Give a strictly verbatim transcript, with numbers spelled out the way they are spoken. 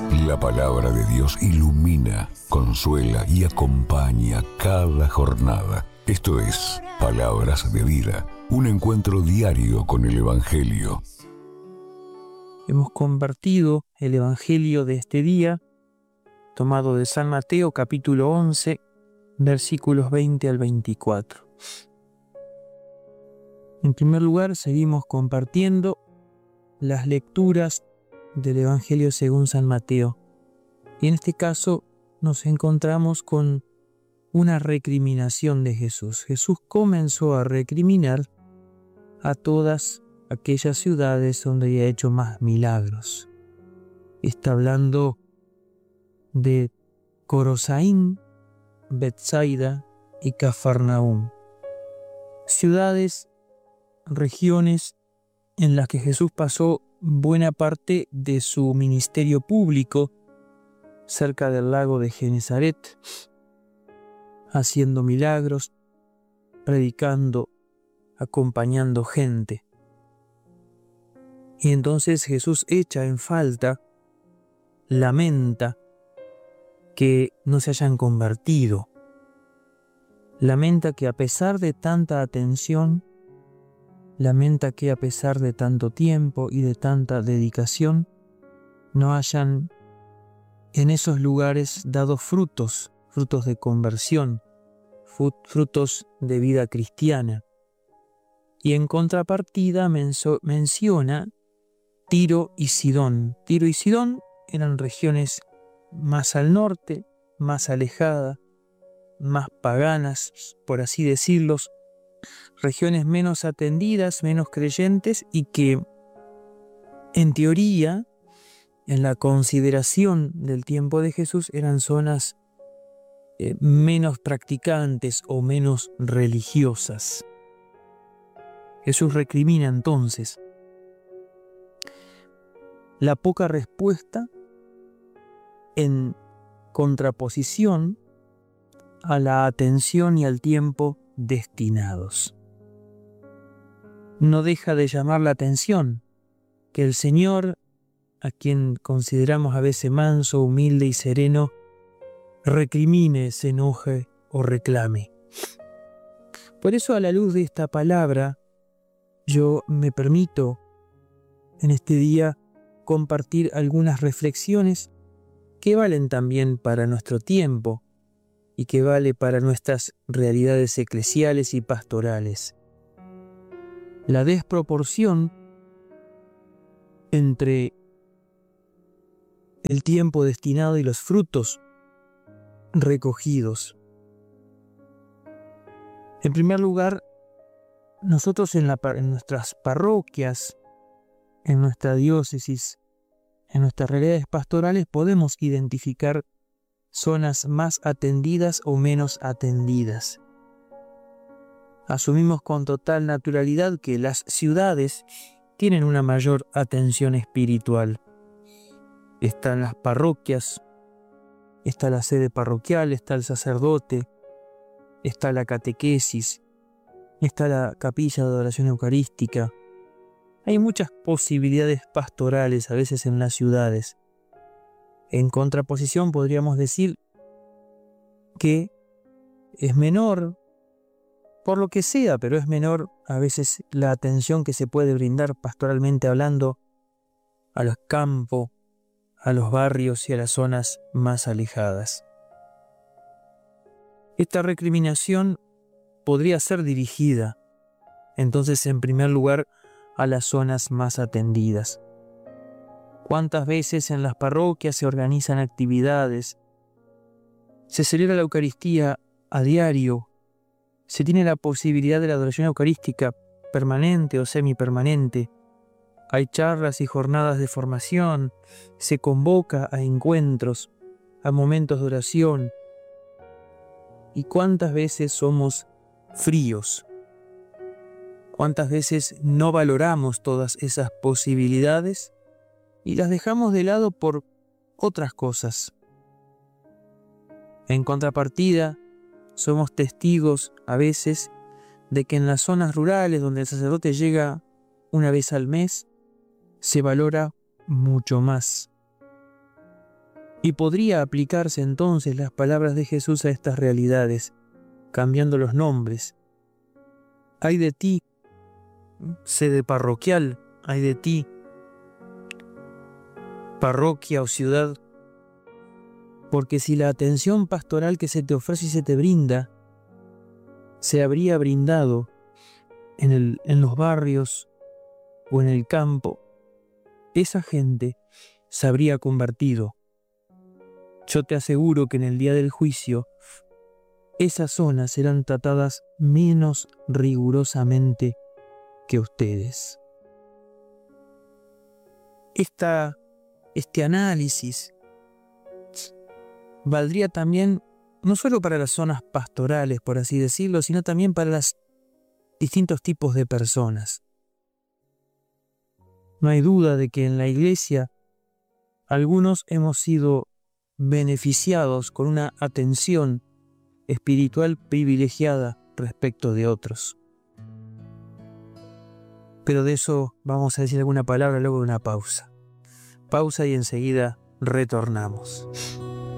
La palabra de Dios ilumina, consuela y acompaña cada jornada. Esto es Palabras de Vida, un encuentro diario con el Evangelio. Hemos compartido el Evangelio de este día, tomado de San Mateo, capítulo once, versículos veinte al veinticuatro. En primer lugar, seguimos compartiendo las lecturas del Evangelio según San Mateo. Y en este caso nos encontramos con una recriminación de Jesús. Jesús comenzó a recriminar a todas aquellas ciudades donde había hecho más milagros. Está hablando de Corosaín, Betsaida y Cafarnaúm. Ciudades, regiones en las que Jesús pasó buena parte de su ministerio público cerca del lago de Genesaret, haciendo milagros, predicando, acompañando gente. Y entonces Jesús echa en falta, lamenta que no se hayan convertido. Lamenta que a pesar de tanta atención, lamenta que a pesar de tanto tiempo y de tanta dedicación, no hayan en esos lugares dado frutos, frutos de conversión, frutos de vida cristiana. Y en contrapartida menso, menciona Tiro y Sidón. Tiro y Sidón eran regiones más al norte, más alejadas, más paganas, por así decirlos, regiones menos atendidas, menos creyentes y que, en teoría, en la consideración del tiempo de Jesús, eran zonas eh, menos practicantes o menos religiosas. Jesús recrimina entonces la poca respuesta en contraposición a la atención y al tiempo destinados. No deja de llamar la atención que el Señor, a quien consideramos a veces manso, humilde y sereno, recrimine, se enoje o reclame. Por eso, a la luz de esta palabra, yo me permito en este día compartir algunas reflexiones que valen también para nuestro tiempo y que vale para nuestras realidades eclesiales y pastorales. La desproporción entre el tiempo destinado y los frutos recogidos. En primer lugar, nosotros en, la, en nuestras parroquias, en nuestra diócesis, en nuestras realidades pastorales podemos identificar zonas más atendidas o menos atendidas. Asumimos con total naturalidad que las ciudades tienen una mayor atención espiritual. Están las parroquias, está la sede parroquial, está el sacerdote, está la catequesis, está la capilla de adoración eucarística. Hay muchas posibilidades pastorales a veces en las ciudades. En contraposición podríamos decir que es menor, por lo que sea, pero es menor a veces la atención que se puede brindar pastoralmente hablando a los campos, a los barrios y a las zonas más alejadas. Esta recriminación podría ser dirigida, entonces, en primer lugar, a las zonas más atendidas. ¿Cuántas veces en las parroquias se organizan actividades? Se celebra la Eucaristía a diario. Se tiene la posibilidad de la adoración eucarística permanente o semipermanente. Hay charlas y jornadas de formación. Se convoca a encuentros, a momentos de oración. ¿Y cuántas veces somos fríos? ¿Cuántas veces no valoramos todas esas posibilidades y las dejamos de lado por otras cosas? En contrapartida, somos testigos a veces de que en las zonas rurales donde el sacerdote llega una vez al mes, se valora mucho más. Y podría aplicarse entonces las palabras de Jesús a estas realidades, cambiando los nombres. Ay de ti, sede parroquial, ay de ti, parroquia o ciudad, porque si la atención pastoral que se te ofrece y se te brinda, se habría brindado en, el, en los barrios o en el campo, esa gente se habría convertido. Yo te aseguro que en el día del juicio, esas zonas serán tratadas menos rigurosamente que ustedes. Esta, este análisis valdría también no solo para las zonas pastorales, por así decirlo, sino también para los distintos tipos de personas. No hay duda de que en la iglesia algunos hemos sido beneficiados con una atención espiritual privilegiada respecto de otros. Pero de eso vamos a decir alguna palabra luego de una pausa. Pausa y enseguida retornamos.